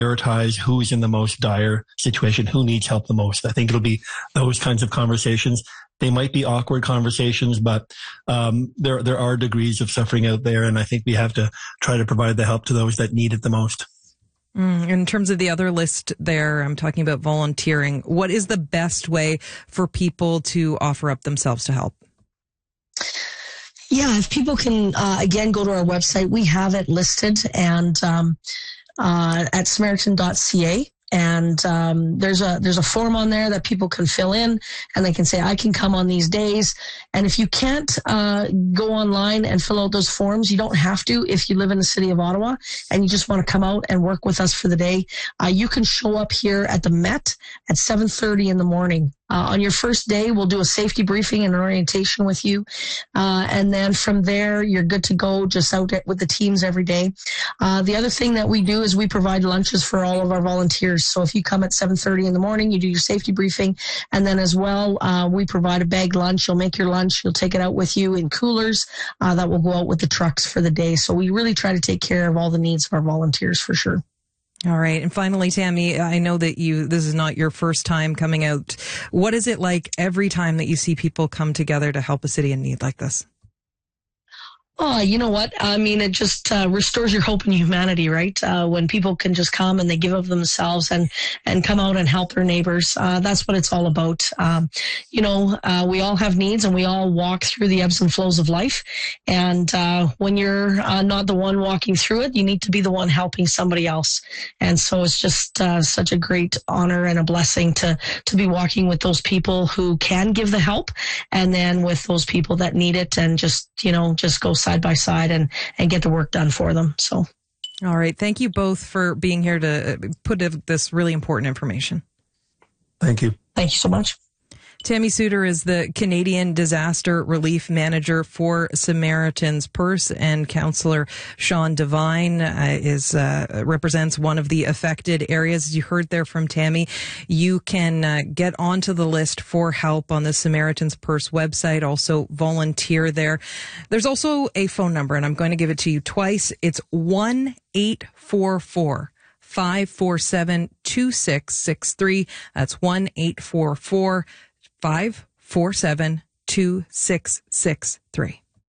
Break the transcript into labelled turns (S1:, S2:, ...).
S1: prioritize who's in the most dire situation, who needs help the most. I think it'll be those kinds of conversations. They might be awkward conversations, but there are degrees of suffering out there, and I think we have to try to provide the help to those that need it the most.
S2: In terms of the other list there, I'm talking about volunteering. What is the best way for people to offer up themselves to help?
S3: Yeah, if people can, again, go to our website. We have it listed and at Samaritan.ca. And there's a form on there that people can fill in, and they can say, I can come on these days. And if you can't go online and fill out those forms, you don't have to. If you live in the city of Ottawa and you just want to come out and work with us for the day, you can show up here at the Met at 7:30 in the morning. On your first day, we'll do a safety briefing and an orientation with you. And then from there, you're good to go just out with the teams every day. The other thing that we do is we provide lunches for all of our volunteers. So if you come at 7:30 in the morning, you do your safety briefing. And then as well, we provide a bagged lunch. You'll make your lunch. You'll take it out with you in coolers that will go out with the trucks for the day. So we really try to take care of all the needs of our volunteers for sure.
S2: All right. And finally, Tammy, I know that this is not your first time coming out. What is it like every time that you see people come together to help a city in need like this?
S3: Oh, you know what? I mean, it just restores your hope in humanity, right? When people can just come and they give of themselves and come out and help their neighbors. That's what it's all about. We all have needs and we all walk through the ebbs and flows of life. And when you're not the one walking through it, you need to be the one helping somebody else. And so it's just such a great honor and a blessing to be walking with those people who can give the help, and then with those people that need it, and just go side by side and get the work done for them. So,
S2: all right. Thank you both for being here to put this really important information.
S1: Thank you.
S3: Thank you so much.
S2: Tammy Suter is the Canadian Disaster Relief Manager for Samaritan's Purse, and Councillor Sean Devine represents one of the affected areas. As you heard there from Tammy, you can get onto the list for help on the Samaritan's Purse website. Also volunteer there. There's also a phone number, and I'm going to give it to you twice. It's 1-844-547-2663. That's 1-844-547-2663.